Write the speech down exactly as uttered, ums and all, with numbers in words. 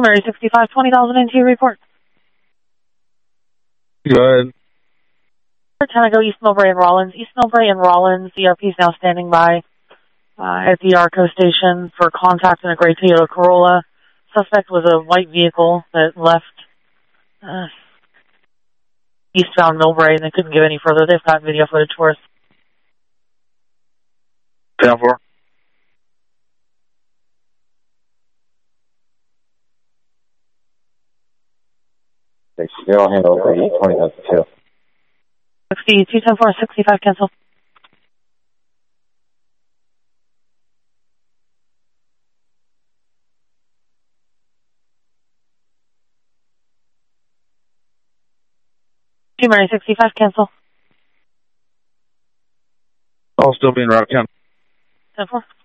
Mary sixty-five, twenty thousand into your report. Go ahead. Can I go East Millbrae and Rollins? East Millbrae and Rollins, E R P is now standing by uh, at the ARCO station for contact in a gray Toyota Corolla. Suspect was a white vehicle that left uh, eastbound Millbrae, and they couldn't give any further. They've got video footage for us. ten four. Zero handle for E twenty thousand two. sixty-two ten four, sixty-five, cancel. Two Mary sixty-five, cancel. All still being routed, count. ten four.